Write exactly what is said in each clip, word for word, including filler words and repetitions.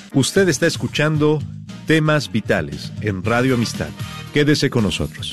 Usted está escuchando Temas Vitales en Radio Amistad. Quédese con nosotros.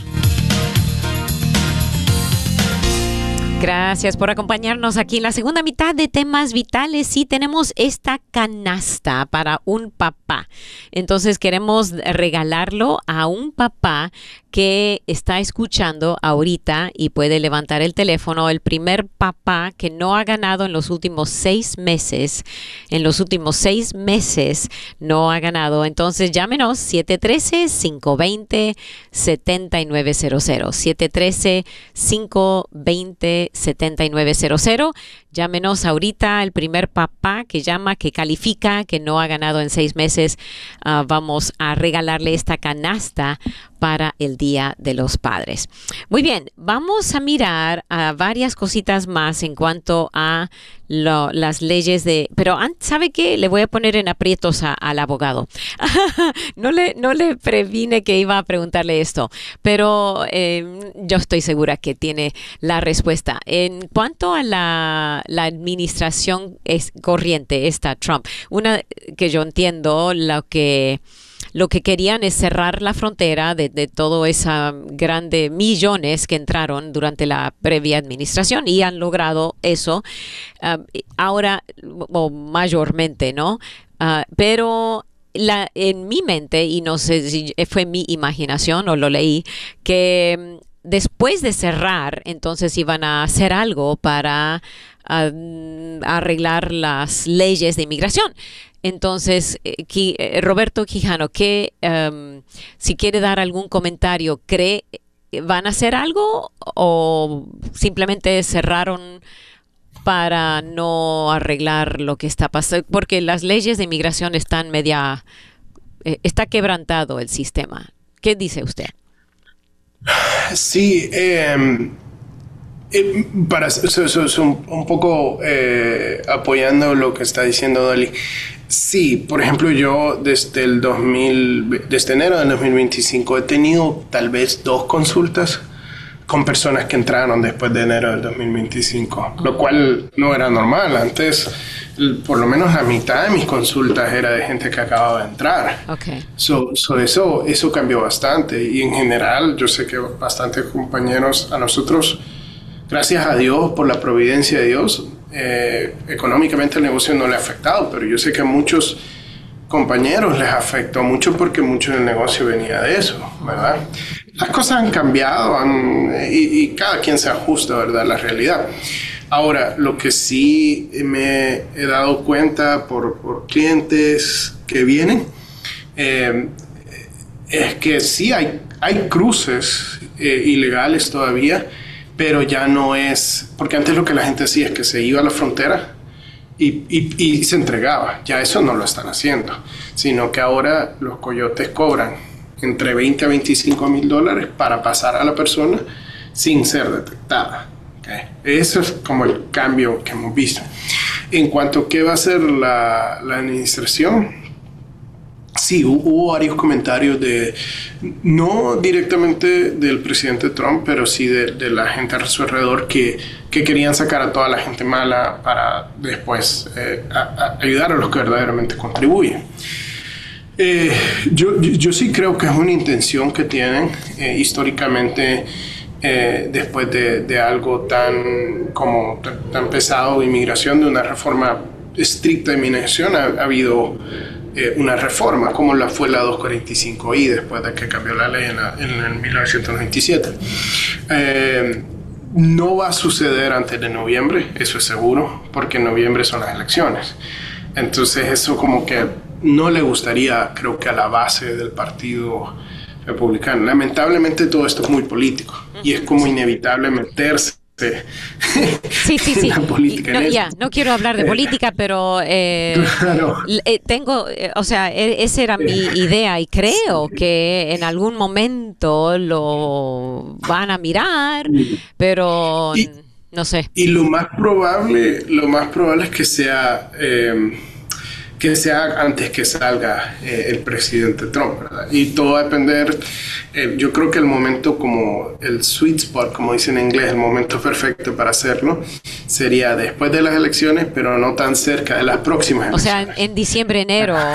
Gracias por acompañarnos aquí en la segunda mitad de Temas Vitales. Sí, tenemos esta canasta para un papá. Entonces queremos regalarlo a un papá que está escuchando ahorita y puede levantar el teléfono. El primer papá que no ha ganado en los últimos seis meses. En los últimos seis meses no ha ganado. Entonces llámenos siete uno tres, cinco dos cero, siete nueve cero cero. siete uno tres, cinco dos cero, siete nueve cero cero. Llámenos ahorita, el primer papá que llama, que califica, que no ha ganado en seis meses. Uh, vamos a regalarle esta canasta para el Día de los Padres. Muy bien, vamos a mirar a varias cositas más en cuanto a lo, las leyes de... Pero, ¿sabe qué? Le voy a poner en aprietos a, al abogado. no, le, no le previne que iba a preguntarle esto, pero eh, yo estoy segura que tiene la respuesta. En cuanto a la, la administración es corriente, esta Trump, una que yo entiendo, lo que... Lo que querían es cerrar la frontera de, de todo esa grande millones que entraron durante la previa administración y han logrado eso uh, ahora o mayormente, ¿no? Uh, pero la, en mi mente, y no sé si fue mi imaginación o lo leí, que después de cerrar, entonces iban a hacer algo para uh, arreglar las leyes de inmigración. Entonces, eh, Roberto Quijano, que um, si quiere dar algún comentario, ¿cree van a hacer algo o simplemente cerraron para no arreglar lo que está pasando? Porque las leyes de inmigración están media, eh, está quebrantado el sistema. ¿Qué dice usted? Sí, eh, eh, para so, so, so, un, un poco eh, apoyando lo que está diciendo Dolly. Sí, por ejemplo, yo desde el dos mil, desde enero del dos mil veinticinco he tenido tal vez dos consultas con personas que entraron después de enero del dos mil veinticinco, lo cual no era normal. Antes, por lo menos la mitad de mis consultas era de gente que acababa de entrar. Okay. So, so eso, eso cambió bastante y en general yo sé que bastantes compañeros a nosotros, gracias a Dios, por la providencia de Dios, Eh, económicamente el negocio no le ha afectado, pero yo sé que a muchos compañeros les afectó mucho porque mucho del negocio venía de eso, ¿verdad? Las cosas han cambiado han, y, y cada quien se ajusta, ¿verdad?, a la realidad. Ahora, lo que sí me he dado cuenta por, por clientes que vienen eh, es que sí hay, hay cruces eh, ilegales todavía, pero ya no es, porque antes lo que la gente hacía es que se iba a la frontera y, y, y se entregaba. Ya eso no lo están haciendo, sino que ahora los coyotes cobran entre veinte a veinticinco mil dólares para pasar a la persona sin ser detectada. ¿Okay? Eso es como el cambio que hemos visto. En cuanto a qué va a hacer la, la administración, sí, hubo varios comentarios de, no directamente del presidente Trump, pero sí de, de la gente a su alrededor que, que querían sacar a toda la gente mala para después eh, a, a ayudar a los que verdaderamente contribuyen. Eh, yo, yo, yo sí creo que es una intención que tienen eh, históricamente eh, después de, de algo tan, como, tan, tan pesado de inmigración, de una reforma estricta de inmigración, ha, ha habido eh, una reforma, como la fue la doscientos cuarenta y cinco i después de que cambió la ley en, la, en el mil novecientos noventa y siete. Eh, no va a suceder antes de noviembre, eso es seguro, porque en noviembre son las elecciones. Entonces eso como que no le gustaría, creo que a la base del partido republicano. Lamentablemente todo esto es muy político y es como inevitable meterse sí, sí, sí. política, no, ya, no quiero hablar de política, pero eh, claro. eh, tengo, eh, o sea, e- esa era mi idea y creo que en algún momento lo van a mirar, pero y, no sé. Y lo más probable, lo más probable es que sea eh, que sea antes que salga eh, el presidente Trump, ¿verdad? Y todo va a depender, eh, yo creo que el momento como el sweet spot, como dicen en inglés, el momento perfecto para hacerlo, sería después de las elecciones, pero no tan cerca de las próximas O sea, elecciones. en, en diciembre, enero.